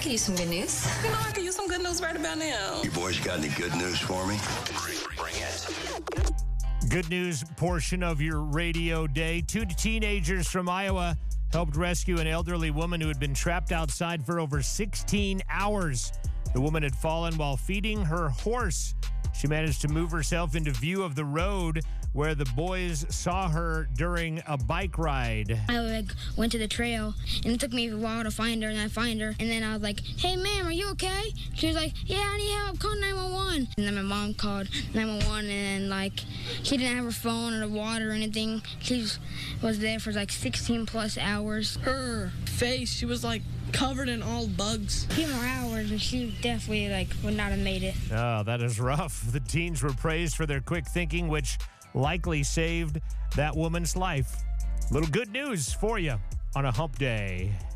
could use some good news. I could use some good news right about now. You boys got any good news for me? Bring it. Good news portion of your radio day. 2 teenagers from Iowa helped rescue an elderly woman who had been trapped outside for over 16 hours. The woman had fallen while feeding her horse. She managed to move herself into view of the road where the boys saw her during a bike ride. I went to the trail, and it took me a while to find her, and I find her, and then I was like, "Hey, ma'am, are you okay?" She was like, "Yeah, I need help. Call 911." And then my mom called 911, and she didn't have her phone or the water or anything. She was there for 16 plus hours. Her face, she was covered in all bugs. A few more hours, and she definitely would not have made it. Oh, that is rough. The teens were praised for their quick thinking, which likely saved that woman's life. Little good news for you on a hump day.